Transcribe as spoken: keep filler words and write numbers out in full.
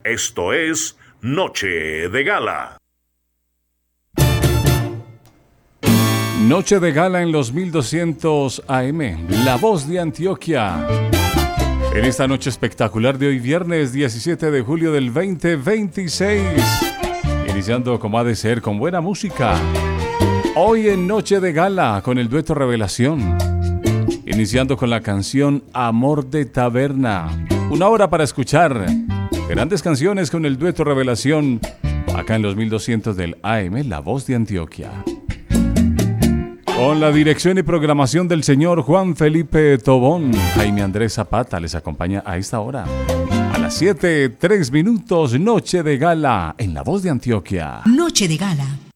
Esto es Noche de Gala. Noche de Gala en los mil doscientos A M, La Voz de Antioquia. En esta noche espectacular de hoy, viernes diecisiete de julio del veinte veintiséis. Iniciando como ha de ser, con buena música. Hoy en Noche de Gala, con el dueto Revelación. Iniciando con la canción Amor de Taberna. Una hora para escuchar grandes canciones con el dueto Revelación. Acá en los mil doscientos del A M, La Voz de Antioquia. Con la dirección y programación del señor Juan Felipe Tobón, Jaime Andrés Zapata les acompaña a esta hora. A las siete, tres minutos, Noche de Gala en La Voz de Antioquia. Noche de Gala.